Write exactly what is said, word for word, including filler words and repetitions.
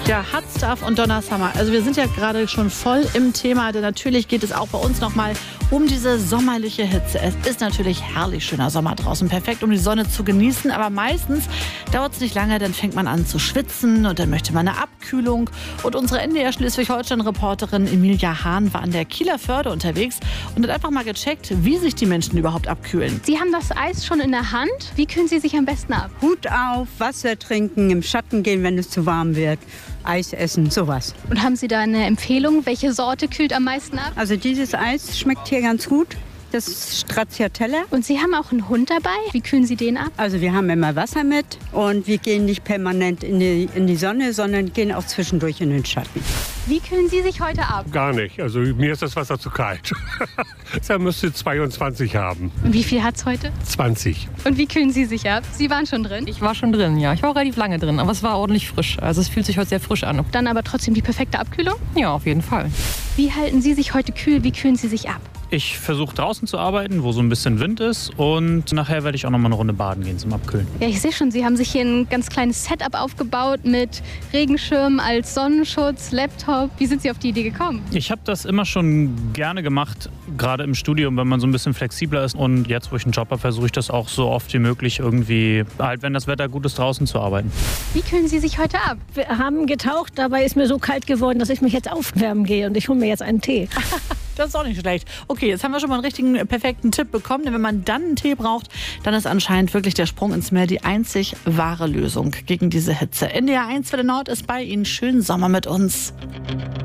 Ja, Hot Stuff und Donna Summer. Also wir sind ja gerade schon voll im Thema, denn natürlich geht es auch bei uns nochmal um diese sommerliche Hitze. Es ist natürlich herrlich schöner Sommer draußen, perfekt, um die Sonne zu genießen, aber meistens dauert es nicht lange, dann fängt man an zu schwitzen und dann möchte man eine Abkühlung. Und unsere N D R Schleswig-Holstein-Reporterin Emilia Hahn war an der Kieler Förde unterwegs und hat einfach mal gecheckt, wie sich die Menschen überhaupt abkühlen. Sie haben das Eis schon in der Hand. Wie kühlen Sie sich am besten ab? Hut auf, Wasser trinken, im Schatten gehen, wenn es zu warm wird. Eis essen, sowas. Und haben Sie da eine Empfehlung? Welche Sorte kühlt am meisten ab? Also dieses Eis schmeckt hier ganz gut. Das ist Stracciatella. Und Sie haben auch einen Hund dabei. Wie kühlen Sie den ab? Also wir haben immer Wasser mit und wir gehen nicht permanent in die, in die Sonne, sondern gehen auch zwischendurch in den Schatten. Wie kühlen Sie sich heute ab? Gar nicht. Also mir ist das Wasser zu kalt. Er müsste zweiundzwanzig haben. Und wie viel hat es heute? zwanzig. Und wie kühlen Sie sich ab? Sie waren schon drin? Ich war schon drin, ja. Ich war auch relativ lange drin, aber es war ordentlich frisch. Also es fühlt sich heute sehr frisch an. Dann aber trotzdem die perfekte Abkühlung? Ja, auf jeden Fall. Wie halten Sie sich heute kühl? Wie kühlen Sie sich ab? Ich versuche draußen zu arbeiten, wo so ein bisschen Wind ist, und nachher werde ich auch noch mal eine Runde baden gehen zum Abkühlen. Ja, ich sehe schon, Sie haben sich hier ein ganz kleines Setup aufgebaut mit Regenschirm als Sonnenschutz, Laptop. Wie sind Sie auf die Idee gekommen? Ich habe das immer schon gerne gemacht, gerade im Studium, wenn man so ein bisschen flexibler ist. Und jetzt, wo ich einen Job habe, versuche ich das auch so oft wie möglich irgendwie, halt wenn das Wetter gut ist, draußen zu arbeiten. Wie kühlen Sie sich heute ab? Wir haben getaucht, dabei ist mir so kalt geworden, dass ich mich jetzt aufwärmen gehe und ich hole mir jetzt einen Tee. Das ist auch nicht schlecht. Okay, jetzt haben wir schon mal einen richtigen, perfekten Tipp bekommen. Denn wenn man dann einen Tee braucht, dann ist anscheinend wirklich der Sprung ins Meer die einzig wahre Lösung gegen diese Hitze. N D R eins für den Nord ist bei Ihnen. Schönen Sommer mit uns.